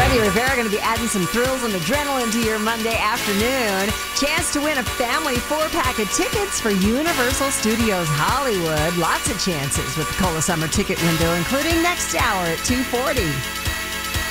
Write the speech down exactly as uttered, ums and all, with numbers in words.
Eddie Rivera going to be adding some thrills and adrenaline to your Monday afternoon. Chance to win a family four-pack of tickets for Universal Studios Hollywood. Lots of chances with the Cola Summer Ticket Window, including next hour at two forty.